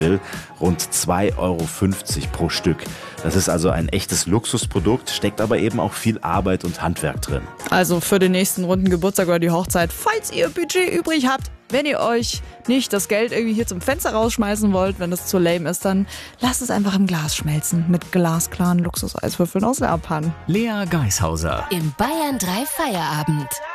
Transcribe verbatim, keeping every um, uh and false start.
rund zwei Euro fünfzig pro Stück. Das ist also ein echtes Luxusprodukt, steckt aber eben auch viel Arbeit und Handwerk drin. Also für den nächsten runden Geburtstag oder die Hochzeit, falls ihr Budget übrig habt, wenn ihr euch nicht das Geld irgendwie hier zum Fenster rausschmeißen wollt, wenn es zu lame ist, dann lasst es einfach im Glas schmelzen mit glasklaren Luxuseiswürfeln aus Japan. Lea Geishauser. Im Bayern drei Feierabend.